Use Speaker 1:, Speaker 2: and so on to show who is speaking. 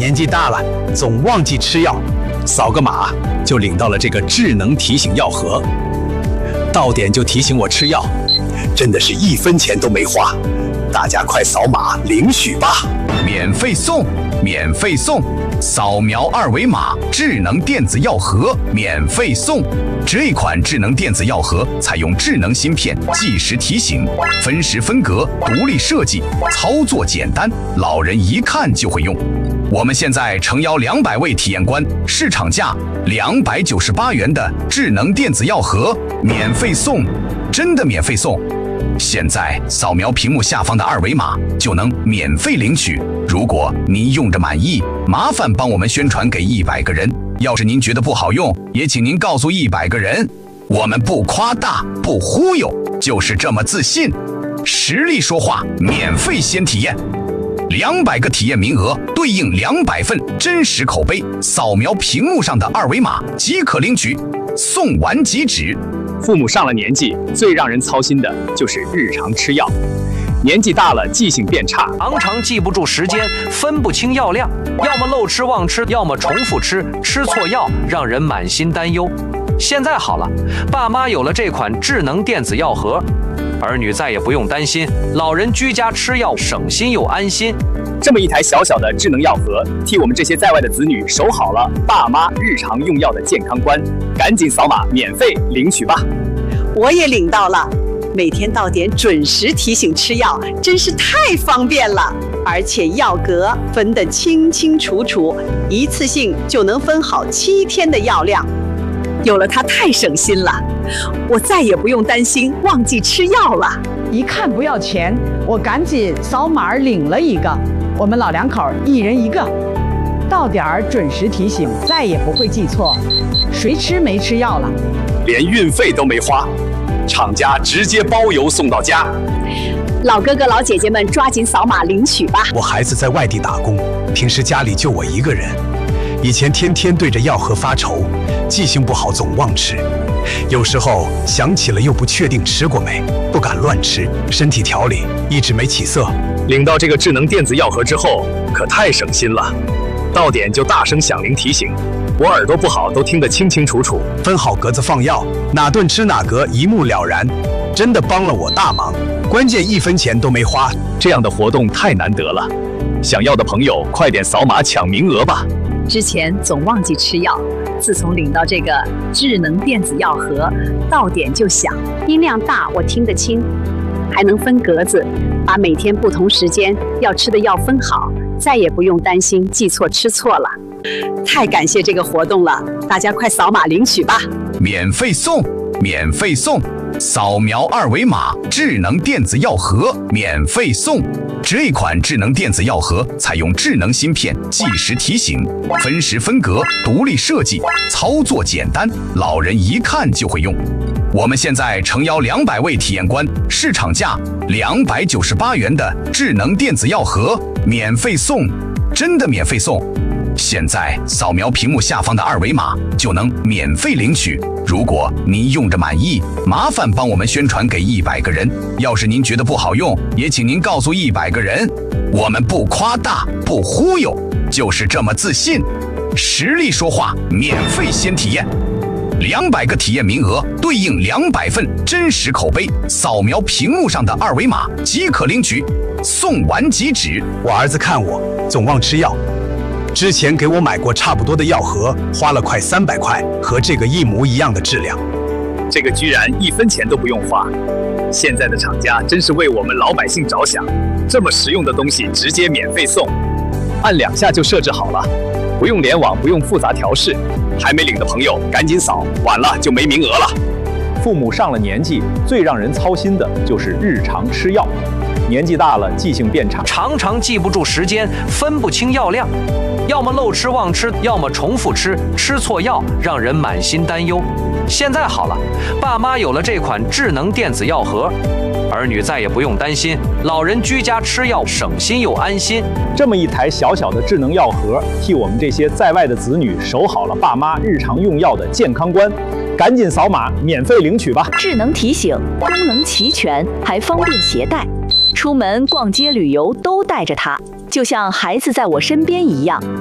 Speaker 1: 年纪大了，总忘记吃药，扫个码就领到了这个智能提醒药盒，到点就提醒我吃药，真的是1分钱都没花。大家快扫码领取吧！
Speaker 2: 免费送，免费送！扫描2维码，智能电子药盒免费送。这款智能电子药盒采用智能芯片，计时提醒，分时分隔，独立设计，操作简单，老人一看就会用。我们现在诚邀200位体验官，市场价298元的智能电子药盒免费送，真的免费送！现在扫描屏幕下方的2维码就能免费领取。如果您用着满意，麻烦帮我们宣传给100个人。要是您觉得不好用，也请您告诉100个人。我们不夸大，不忽悠，就是这么自信。实力说话，免费先体验。200个体验名额对应200份真实口碑，扫描屏幕上的2维码即可领取，送完即止。
Speaker 3: 父母上了年纪，最让人操心的就是日常吃药。年纪大了，记性变差，
Speaker 4: 常常记不住时间，分不清药量，要么漏吃忘吃，要么重复吃，吃错药，让人满心担忧。现在好了，爸妈有了这款智能电子药盒，儿女再也不用担心，老人居家吃药省心又安心。
Speaker 3: 这么一台小小的智能药盒，替我们这些在外的子女守好了爸妈日常用药的健康关。赶紧扫码免费领取吧！
Speaker 5: 我也领到了，每天到点准时提醒吃药，真是太方便了。而且药格分得清清楚楚，一次性就能分好7天的药量。有了它太省心了，我再也不用担心忘记吃药了。
Speaker 6: 一看不要钱，我赶紧扫码领了一个。我们老两口1人1个，到点儿准时提醒，再也不会记错谁吃没吃药了。
Speaker 3: 连运费都没花，厂家直接包邮送到家。
Speaker 5: 老哥哥老姐姐们抓紧扫码领取吧！
Speaker 1: 我孩子在外地打工，平时家里就我一个人，以前天天对着药盒发愁，记性不好总忘吃，有时候想起了又不确定吃过没，不敢乱吃，身体调理一直没起色。
Speaker 3: 领到这个智能电子药盒之后，可太省心了，到点就大声响铃提醒，我耳朵不好都听得清清楚楚，
Speaker 1: 分好格子放药，哪顿吃哪格一目了然，真的帮了我大忙，关键1分钱都没花。
Speaker 3: 这样的活动太难得了，想要的朋友快点扫码抢名额吧！
Speaker 7: 之前总忘记吃药，自从领到这个智能电子药盒，到点就响，音量大我听得清，还能分格子，把每天不同时间要吃的药分好，再也不用担心记错吃错了。
Speaker 5: 太感谢这个活动了，大家快扫码领取吧！
Speaker 2: 免费送，免费送！扫描2维码，智能电子药盒免费送。这款智能电子药盒采用智能芯片，计时提醒，分时分隔，独立设计，操作简单，老人一看就会用。我们现在诚邀200位体验官，市场价298元的智能电子药盒免费送，真的免费送！现在扫描屏幕下方的2维码就能免费领取。如果您用着满意，麻烦帮我们宣传给100个人。要是您觉得不好用，也请您告诉100个人。我们不夸大，不忽悠，就是这么自信。实力说话，免费先体验。200个体验名额对应200份真实口碑，扫描屏幕上的2维码即可领取，送完即止。
Speaker 1: 我儿子看我总忘吃药，之前给我买过差不多的药盒，花了快300块，和这个一模一样的质量。
Speaker 3: 这个居然1分钱都不用花，现在的厂家真是为我们老百姓着想，这么实用的东西直接免费送，按2下就设置好了，不用联网，不用复杂调试。还没领的朋友赶紧扫，晚了就没名额了。父母上了年纪，最让人操心的就是日常吃药。年纪大了，记性变差，
Speaker 4: 常常记不住时间，分不清药量，要么漏吃忘吃，要么重复吃，吃错药，让人满心担忧。现在好了，爸妈有了这款智能电子药盒，儿女再也不用担心，老人居家吃药省心又安心。
Speaker 3: 这么一台小小的智能药盒，替我们这些在外的子女守好了爸妈日常用药的健康关。赶紧扫码免费领取吧！
Speaker 8: 智能提醒，功能齐全，还方便携带，出门逛街旅游都带着它，就像孩子在我身边一样。